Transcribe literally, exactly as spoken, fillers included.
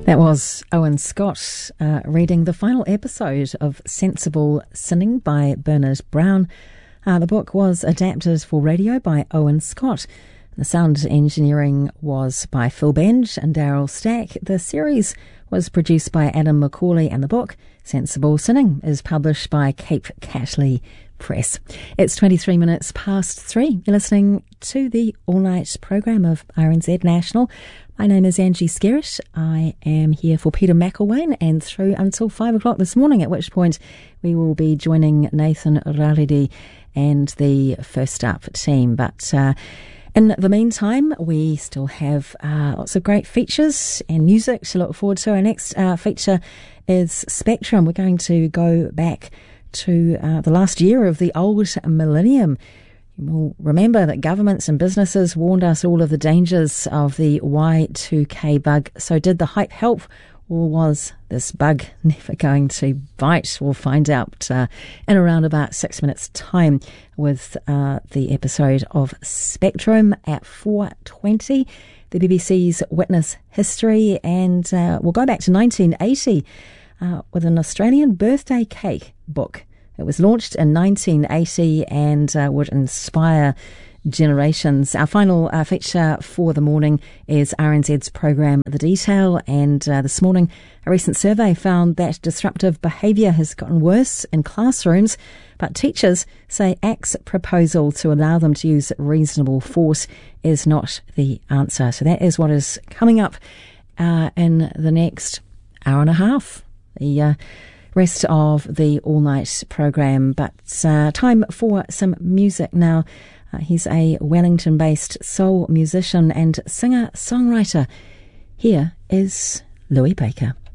That was Owen Scott uh, reading the final episode of Sensible Sinning by Bernard Brown. Uh, the book was adapted for radio by Owen Scott. The sound engineering was by Phil Benge and Daryl Stack. The series was produced by Adam McCauley, and the book, Sensible Sinning, is published by Cape Catley Press. It's twenty-three minutes past three. You're listening to the all-night programme of R N Z National. My name is Angie Skerritt. I am here for Peter McElwain and through until five o'clock this morning, at which point we will be joining Nathan Raridi and the First Up team. But uh, in the meantime, we still have uh, lots of great features and music to look forward to. Our next uh, feature is Spectrum. We're going to go back to uh, the last year of the old millennium. We'll remember that governments and businesses warned us all of the dangers of the Y two K bug. So did the hype help, or was this bug never going to bite? We'll find out uh, in around about six minutes' time with uh, the episode of Spectrum at four twenty, the B B C's Witness History, and uh, we'll go back to nineteen eighty uh, with an Australian birthday cake book. It was launched in nineteen eighty and uh, would inspire generations. Our final uh, feature for the morning is R N Z's program The Detail, and uh, this morning a recent survey found that disruptive behaviour has gotten worse in classrooms, but teachers say A C T's proposal to allow them to use reasonable force is not the answer. So that is what is coming up uh, in the next hour and a half. The uh, rest of the all-night program, but uh, time for some music now. Uh, he's a Wellington-based soul musician and singer-songwriter. Here is Louis Baker.